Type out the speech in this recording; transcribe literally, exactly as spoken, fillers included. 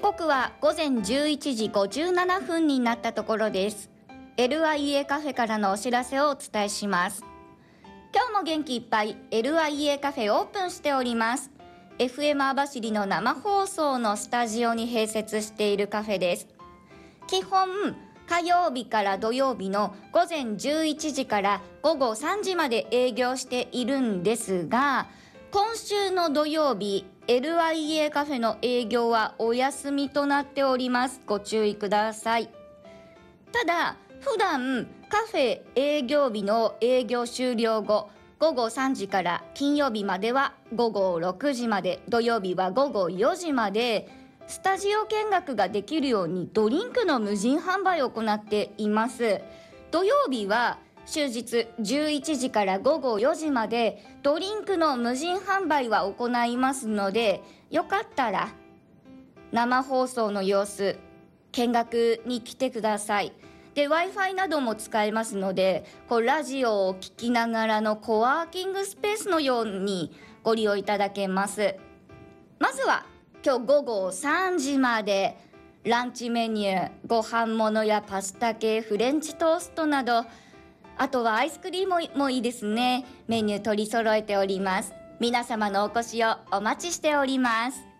刻はごぜんじゅういちじごじゅうななふんになったところです。 エルアイエー カフェからのお知らせをお伝えします。今日も元気いっぱい エルアイエー カフェオープンしております。 エフエム 網走の生放送のスタジオに併設しているカフェです。基本火曜日から土曜日のごぜんじゅういちじからごごさんじまで営業しているんですが、今週の土曜日 エルアイエー カフェの営業はお休みとなっております。ご注意ください。ただ普段カフェ営業日の営業終了後ごごさんじから金曜日まではごごろくじまで、土曜日はごごよじまでスタジオ見学ができるようにドリンクの無人販売を行っています。土曜日は終日じゅういちじからごごよじまでドリンクの無人販売は行いますので、よかったら生放送の様子見学に来てください。で Wi-Fi なども使えますので、こうラジオを聞きながらのコワーキングスペースのようにご利用いただけます。まずは今日ごごさんじまでランチメニュー、ご飯物やパスタ系、フレンチトーストなど、あとはアイスクリームもいいですね。メニュー取り揃えております。皆様のお越しをお待ちしております。